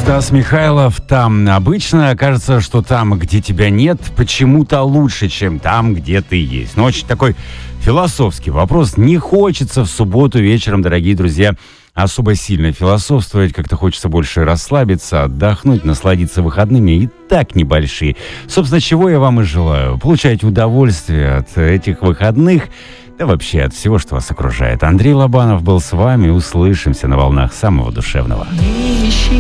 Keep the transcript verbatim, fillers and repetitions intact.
Стас Михайлов, там обычно кажется, что там, где тебя нет, почему-то лучше, чем там, где ты есть. Но очень такой философский вопрос. Не хочется в субботу вечером, дорогие друзья, особо сильно философствовать. Как-то хочется больше расслабиться, отдохнуть, насладиться выходными. И так небольшие. Собственно, чего я вам и желаю. Получайте удовольствие от этих выходных. Да вообще от всего, что вас окружает. Андрей Лобанов был с вами. Услышимся на волнах самого душевного. Не ищи